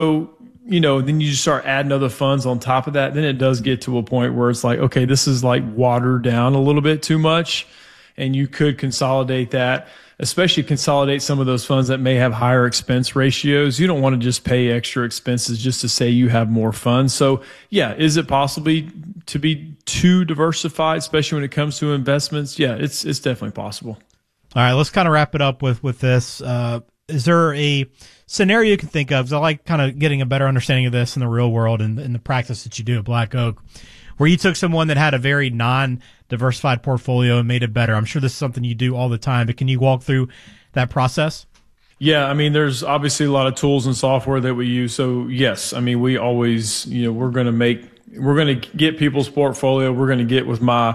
So, then you just start adding other funds on top of that. Then it does get to a point where it's like, okay, this is like watered down a little bit too much. And you could consolidate that, especially consolidate some of those funds that may have higher expense ratios. You don't want to just pay extra expenses just to say you have more funds. So yeah, is it possibly to be too diversified, especially when it comes to investments? Yeah, it's definitely possible. All right, let's kind of wrap it up with this. Is there a scenario you can think of? 'Cause I like kind of getting a better understanding of this in the real world and in the practice that you do at Black Oak, where you took someone that had a very non-diversified portfolio and made it better. I'm sure this is something you do all the time, but can you walk through that process? Yeah, I mean, there's obviously a lot of tools and software that we use. So yes, I mean, we always, we're going to get people's portfolio. We're going to get with my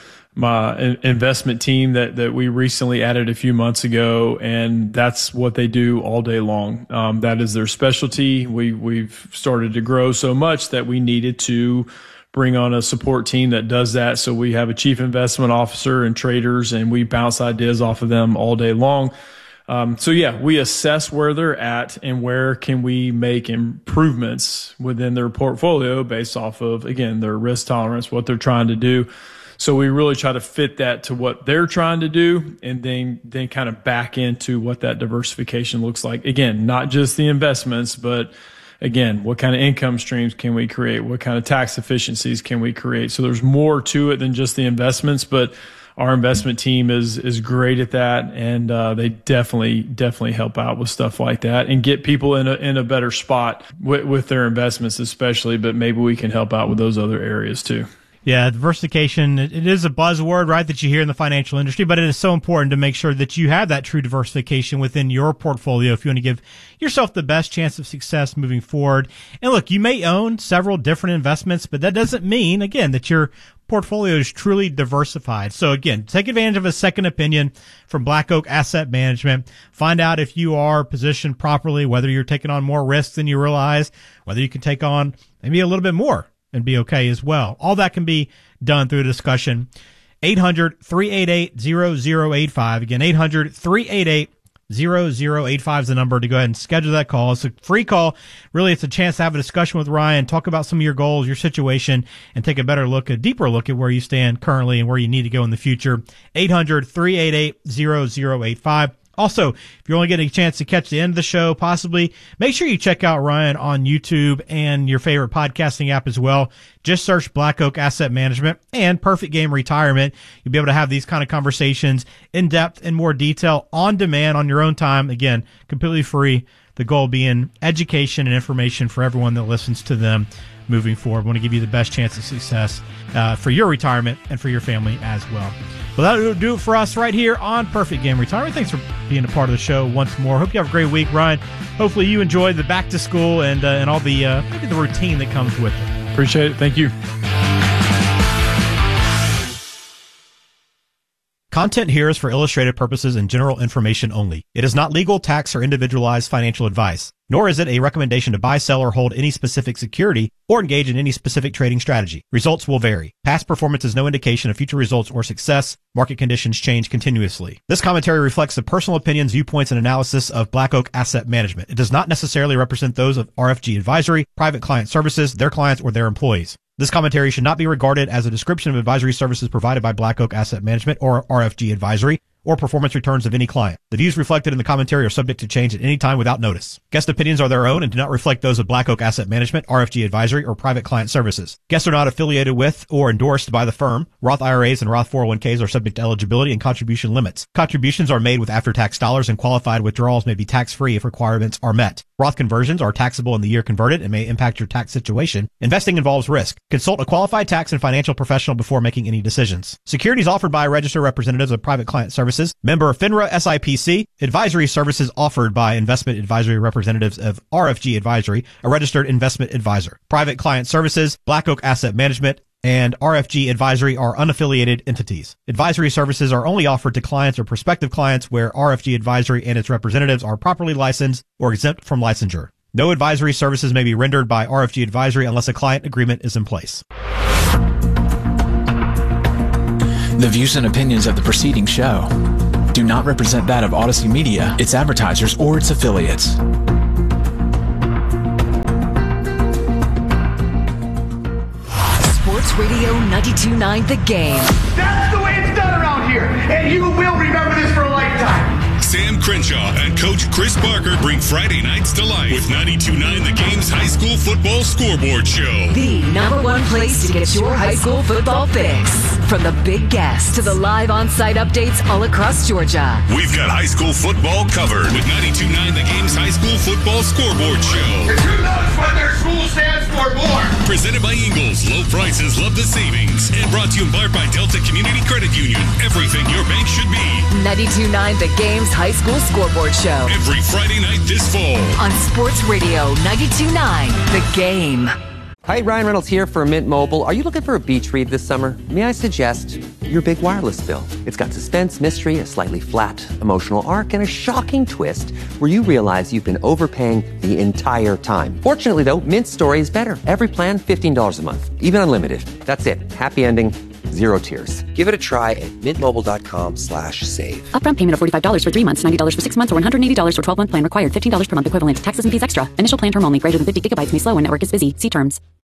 investment team that we recently added a few months ago, and that's what they do all day long. That is their specialty. We've started to grow so much that we needed to bring on a support team that does that. So we have a chief investment officer and traders, and we bounce ideas off of them all day long. So yeah, we assess where they're at and where can we make improvements within their portfolio based off of, again, their risk tolerance, what they're trying to do. So we really try to fit that to what they're trying to do, and then kind of back into what that diversification looks like. Again, not just the investments, but again, what kind of income streams can we create? What kind of tax efficiencies can we create? So there's more to it than just the investments, but our investment team is great at that, and they definitely help out with stuff like that and get people in a better spot with their investments, especially. But maybe we can help out with those other areas too. Yeah, diversification, it is a buzzword, right, that you hear in the financial industry, but it is so important to make sure that you have that true diversification within your portfolio if you want to give yourself the best chance of success moving forward. And look, you may own several different investments, but that doesn't mean, again, that your portfolio is truly diversified. So again, take advantage of a second opinion from Black Oak Asset Management. Find out if you are positioned properly, whether you're taking on more risks than you realize, whether you can take on maybe a little bit more and be okay as well. All that can be done through a discussion. 800-388-0085. Again, 800-388-0085 is the number to go ahead and schedule that call. It's a free call. Really, it's a chance to have a discussion with Ryan, talk about some of your goals, your situation, and take a better look, a deeper look at where you stand currently and where you need to go in the future. 800-388-0085. Also, if you're only getting a chance to catch the end of the show, possibly, make sure you check out Ryan on YouTube and your favorite podcasting app as well. Just search Black Oak Asset Management and Perfect Game Retirement. You'll be able to have these kind of conversations in depth and more detail on demand on your own time. Again, completely free. The goal being education and information for everyone that listens to them moving forward. We want to give you the best chance of success for your retirement and for your family as well. Well, that'll do it for us right here on Perfect Game Retirement. Thanks for being a part of the show once more. Hope you have a great week, Ryan. Hopefully you enjoyed the back to school and all the maybe the routine that comes with it. Appreciate it. Thank you. Content here is for illustrative purposes and general information only. It is not legal, tax, or individualized financial advice, nor is it a recommendation to buy, sell, or hold any specific security or engage in any specific trading strategy. Results will vary. Past performance is no indication of future results or success. Market conditions change continuously. This commentary reflects the personal opinions, viewpoints, and analysis of Black Oak Asset Management. It does not necessarily represent those of RFG Advisory, Private Client Services, their clients, or their employees. This commentary should not be regarded as a description of advisory services provided by Black Oak Asset Management or RFG Advisory, or performance returns of any client. The views reflected in the commentary are subject to change at any time without notice. Guest opinions are their own and do not reflect those of Black Oak Asset Management, RFG Advisory, or Private Client Services. Guests are not affiliated with or endorsed by the firm. Roth IRAs and Roth 401ks are subject to eligibility and contribution limits. Contributions are made with after-tax dollars, and qualified withdrawals may be tax-free if requirements are met. Roth conversions are taxable in the year converted and may impact your tax situation. Investing involves risk. Consult a qualified tax and financial professional before making any decisions. Securities offered by registered representatives of Private Client Services, member FINRA SIPC. Advisory services offered by investment advisory representatives of RFG Advisory, a registered investment advisor. Private Client Services, Black Oak Asset Management, and RFG Advisory are unaffiliated entities. Advisory services are only offered to clients or prospective clients where RFG Advisory and its representatives are properly licensed or exempt from licensure. No advisory services may be rendered by RFG Advisory unless a client agreement is in place. The views and opinions of the preceding show do not represent that of Odyssey Media, its advertisers, or its affiliates. Radio 92.9 The Game. That's the way it's done around here, and you will remember this for a lifetime. Sam Crenshaw and Coach Chris Barker bring Friday nights to life with 92.9 The Game's High School Football Scoreboard Show. The number one place to get your high school football fix. From the big guests to the live on-site updates all across Georgia. We've got high school football covered with 92.9 The Game's High School Football Scoreboard Show. Who knows what their school stands for more? Presented by Ingles. Low prices, love the savings. And brought to you in part by Delta Community Credit Union. Everything your bank should be. 92.9 The Game's High School Scoreboard Show. Every Friday night this fall. On Sports Radio 92.9 The Game. Hi, Ryan Reynolds here for Mint Mobile. Are you looking for a beach read this summer? May I suggest your big wireless bill? It's got suspense, mystery, a slightly flat emotional arc, and a shocking twist where you realize you've been overpaying the entire time. Fortunately, though, Mint's story is better. Every plan, $15 a month. Even unlimited. That's it. Happy ending. Zero tears. Give it a try at mintmobile.com/save. Upfront payment of $45 for 3 months, $90 for 6 months, or $180 for 12-month plan required. $15 per month equivalent. Taxes and fees extra. Initial plan term only. Greater than 50 gigabytes may slow when network is busy. See terms.